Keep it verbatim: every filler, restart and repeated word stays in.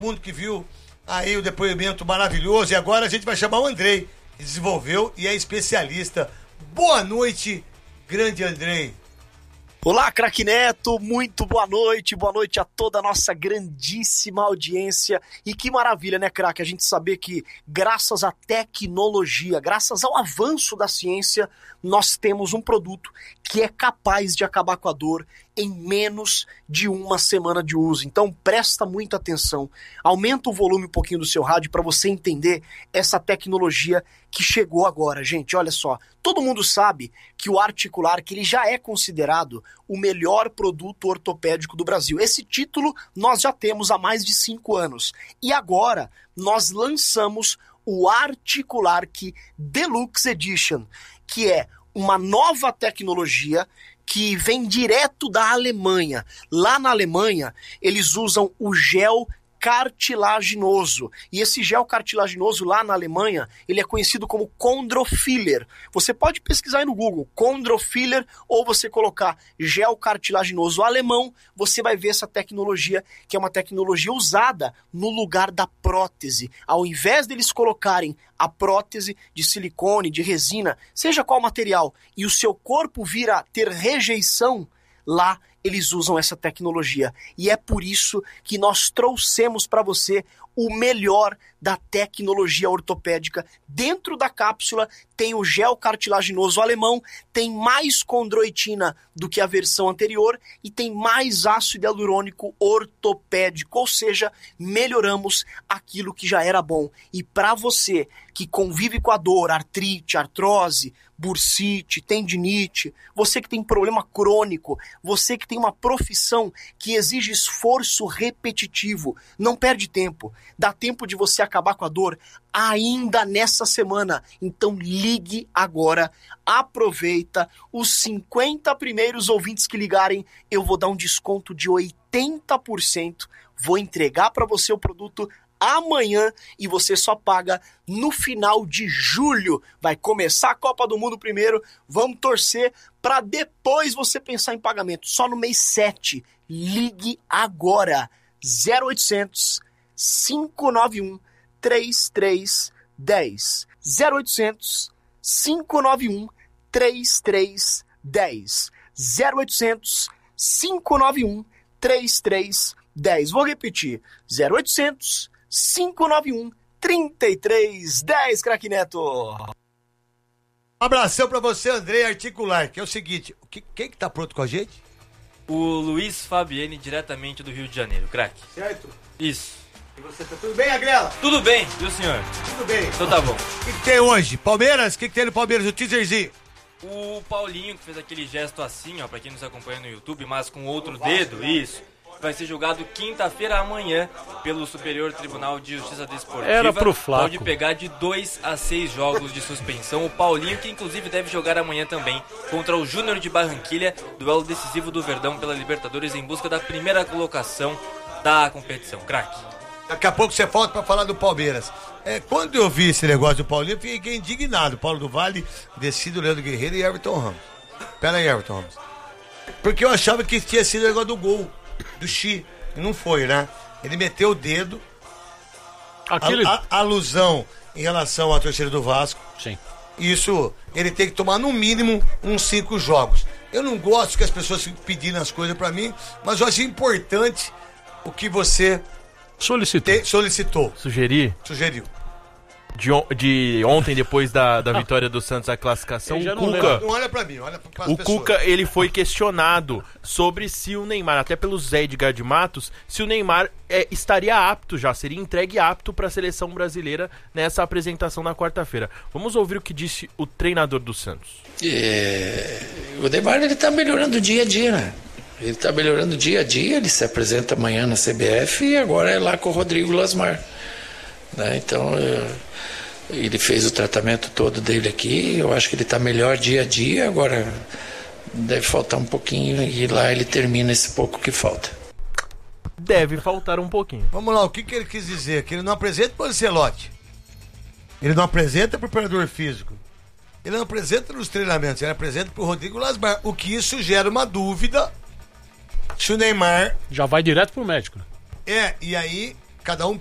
mundo que viu aí o depoimento maravilhoso. E agora a gente vai chamar o Andrei, que desenvolveu e é especialista. Boa noite, grande Andrei. Olá, craque Neto, muito boa noite, boa noite a toda a nossa grandíssima audiência. E que maravilha, né, craque, a gente saber que graças à tecnologia, graças ao avanço da ciência, nós temos um produto que é capaz de acabar com a dor em menos de uma semana de uso. Então presta muita atenção, aumenta o volume um pouquinho do seu rádio para você entender essa tecnologia que chegou agora. Gente, olha só, todo mundo sabe que o articular, que ele já é considerado o melhor produto ortopédico do Brasil. Esse título nós já temos há mais de cinco anos. E agora nós lançamos o Articular Key Deluxe Edition, que é uma nova tecnologia que vem direto da Alemanha. Lá na Alemanha, eles usam o gel cartilaginoso. E esse gel cartilaginoso lá na Alemanha, ele é conhecido como Chondrofiller. Você pode pesquisar aí no Google, Chondrofiller, ou você colocar gel cartilaginoso alemão, você vai ver essa tecnologia, que é uma tecnologia usada no lugar da prótese. Ao invés deles colocarem a prótese de silicone, de resina, seja qual material, e o seu corpo vir a ter rejeição, lá eles usam essa tecnologia. E é por isso que nós trouxemos para você o melhor da tecnologia ortopédica. Dentro da cápsula tem o gel cartilaginoso alemão, tem mais condroitina do que a versão anterior e tem mais ácido hialurônico ortopédico, ou seja, melhoramos aquilo que já era bom. E para você que convive com a dor, artrite, artrose, bursite, tendinite, você que tem problema crônico, você que tem uma profissão que exige esforço repetitivo, não perde tempo. Dá tempo de você acabar com a dor ainda nessa semana. Então ligue agora, aproveita. Os cinquenta primeiros ouvintes que ligarem, eu vou dar um desconto de oitenta por cento. Vou entregar para você o produto amanhã e você só paga no final de julho. Vai começar a Copa do Mundo primeiro, vamos torcer para depois você pensar em pagamento. Só no mês sete. Ligue agora. zero oitocentos, cinco nove um, três três um zero. zero oitocentos, cinco nove um, três três um zero. zero oitocentos, cinco nove um, três três um zero. Vou repetir. zero oitocentos, cinco nove um, três três um zero, craque Neto. Um abração pra você, Andrei Articular, que é o seguinte, que, quem que tá pronto com a gente? O Luiz Fabiane, diretamente do Rio de Janeiro, craque. Certo? Isso. E você, tá tudo bem, Agrela? Tudo bem, e o senhor? Tudo bem. Então tá bom. O que, que tem hoje? Palmeiras? O que, que tem no Palmeiras? O teaserzinho? O Paulinho, que fez aquele gesto assim, ó, pra quem nos acompanha no YouTube, mas com outro dedo, isso, vai ser julgado quinta-feira amanhã pelo Superior Tribunal de Justiça Desportiva. Era pro Flaco. Pode pegar de dois a seis jogos de suspensão. O Paulinho, que inclusive deve jogar amanhã também contra o Júnior de Barranquilha, duelo decisivo do Verdão pela Libertadores em busca da primeira colocação da competição. Craque. Daqui a pouco você volta pra falar do Palmeiras. É, quando eu vi esse negócio do Paulinho, eu fiquei indignado. Paulo do Vale, Decido, Leandro Guerreiro e Everton Ramos. Pera aí, Everton Ramos. Porque eu achava que tinha sido o negócio do gol do Xi, e não foi, né? Ele meteu o dedo. Aquele... A, a, alusão em relação à torcida do Vasco. Sim. Isso, ele tem que tomar no mínimo uns cinco jogos. Eu não gosto que as pessoas fiquem pedindo as coisas pra mim, mas eu acho importante o que você solicitou. Te, solicitou. Sugeri. Sugeriu. De, on, de ontem, depois da, da vitória do Santos, a classificação, o Cuca... Não olha pra mim, olha pra O pessoas. Cuca, ele foi questionado sobre se o Neymar, até pelo Zé Edgar de Matos, se o Neymar é, estaria apto já, seria entregue apto para a seleção brasileira nessa apresentação na quarta-feira. Vamos ouvir o que disse o treinador do Santos. É, o Neymar, ele tá melhorando dia a dia, né? Ele tá melhorando dia a dia, ele se apresenta amanhã na C B F e agora é lá com o Rodrigo Lasmar. Né? Então... É... Ele fez o tratamento todo dele aqui, eu acho que ele está melhor dia a dia, agora deve faltar um pouquinho e lá ele termina esse pouco que falta. Deve faltar um pouquinho. Vamos lá, o que, que ele quis dizer? Que ele não apresenta para o Ancelotti, ele não apresenta para o preparador físico, ele não apresenta nos treinamentos, ele apresenta para o Rodrigo Lasmar, o que isso gera uma dúvida se o Neymar... Já vai direto pro médico. É, e aí cada um